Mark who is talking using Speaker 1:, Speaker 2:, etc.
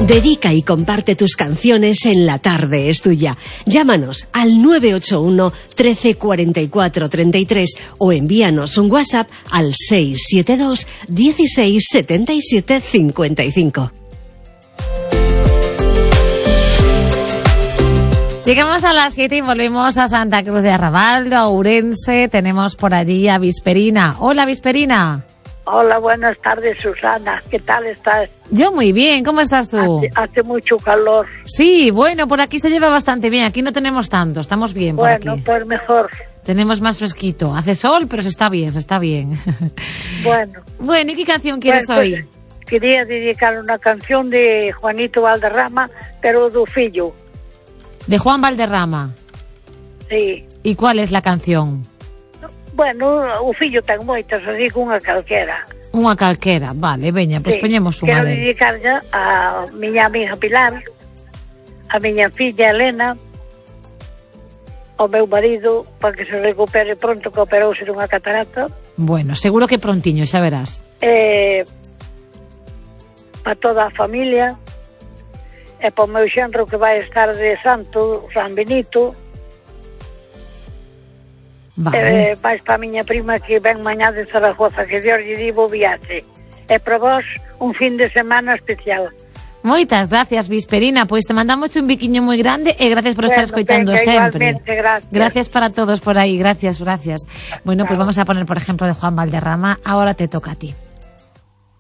Speaker 1: Dedica y comparte tus canciones en La Tarde es Tuya. Llámanos al 981 13 44 33 o envíanos un WhatsApp al 672 16 77 55.
Speaker 2: Llegamos a las 7 y volvemos a Santa Cruz de Arrabal, a Ourense. Tenemos por allí a Visperina. Hola, Visperina.
Speaker 3: Hola, buenas tardes, Susana. ¿Qué tal estás?
Speaker 2: Yo muy bien, ¿cómo estás tú?
Speaker 3: Hace mucho calor.
Speaker 2: Sí, bueno, por aquí se lleva bastante bien. Aquí no tenemos tanto, estamos bien por aquí.
Speaker 3: Bueno, pues mejor.
Speaker 2: Tenemos más fresquito. Hace sol, pero se está bien, se está bien. Bueno, ¿y qué canción quieres hoy?
Speaker 3: Quería dedicar una canción de Juanito Valderrama, pero do fillo.
Speaker 2: De Juan Valderrama.
Speaker 3: Sí.
Speaker 2: ¿Y cuál es la canción?
Speaker 3: Bueno, o fillo ten moitas, así que unha calquera.
Speaker 2: Unha calquera, vale, veña, pois poñemos unha.
Speaker 3: Quero dedicarlle a miña amiga Pilar, a miña filla Elena, ao meu marido, para que se recupere pronto, que operouse dunha catarata.
Speaker 2: Bueno, seguro que prontiño, xa verás.
Speaker 3: Para toda a familia, e para o meu xenro que vai estar de santo, San Benito.
Speaker 2: Vale.
Speaker 3: Vais para a miña prima que ven mañá de Zaragoza, que Dios lle divo viaxe. E para vos un fin de semana especial.
Speaker 2: Moitas gracias, Visperina. Pois te mandamos un biquiño moi grande e gracias por estar escoitando sempre. Gracias para todos por aí, gracias. Bueno, pues vamos a poner, por ejemplo, de Juan Valderrama. Ahora te toca a ti.